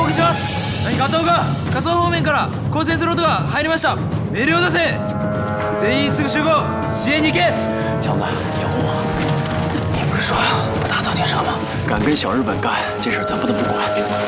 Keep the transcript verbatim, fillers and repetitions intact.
告します。何かあったのか。火葬方面から高専スロットが入りました。命令を出せ。全員すぐ集合，支援你给。 强子，掩护我。你不是说要打草惊蛇吗？敢跟小日本干，这事儿咱不能不管。